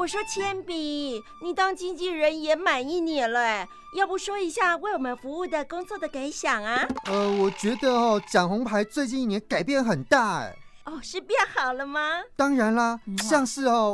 我说铅笔，你当经纪人也满1年了，要不说一下为我们服务的工作的感想啊？ 我觉得讲红牌最近1年改变很大。 是变好了吗？ 当然啦，像是